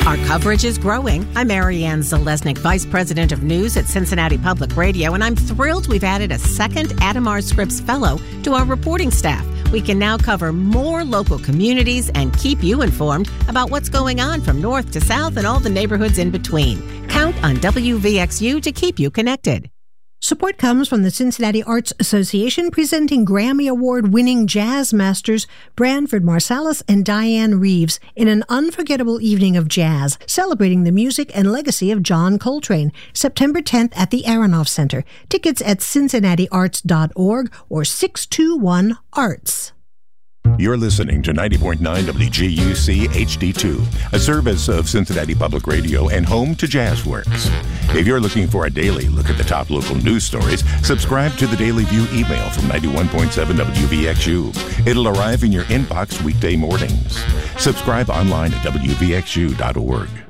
Our coverage is growing. I'm Marianne Zalesnik, Vice President of News at Cincinnati Public Radio, and I'm thrilled we've added a second Adamar Scripps Fellow to our reporting staff. We can now cover more local communities and keep you informed about what's going on from north to south and all the neighborhoods in between. Count on WVXU to keep you connected. Support comes from the Cincinnati Arts Association, presenting Grammy Award-winning jazz masters Branford Marsalis and Diane Reeves in an unforgettable evening of jazz, celebrating the music and legacy of John Coltrane, September 10th at the Aronoff Center. Tickets at cincinnatiarts.org or 621-ARTS. You're listening to 90.9 WGUC HD2, a service of Cincinnati Public Radio and home to Jazzworks. If you're looking for a daily look at the top local news stories, subscribe to the Daily View email from 91.7 WVXU. It'll arrive in your inbox weekday mornings. Subscribe online at WVXU.org.